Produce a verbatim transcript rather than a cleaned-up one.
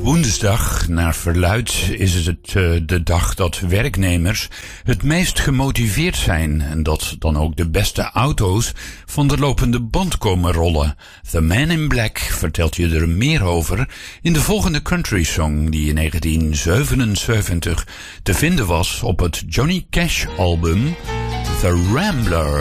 Woensdag, naar verluidt, is het uh, de dag dat werknemers het meest gemotiveerd zijn en dat dan ook de beste auto's van de lopende band komen rollen. The Man in Black vertelt je er meer over in de volgende country song die in negentien zevenenzeventig te vinden was op het Johnny Cash album The Rambler.